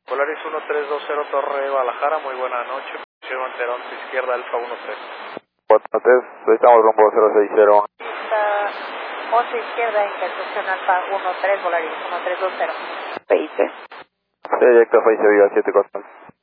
Polaris 1320 Torre Guadalajara, muy buena noche. Posición ante 11 izquierda, Alfa 13. 43, estamos rumbo 060. Está 11 izquierda, intersección Alfa 13, Polaris 1320. Pace. Sí, directo, Pace, Viva 74.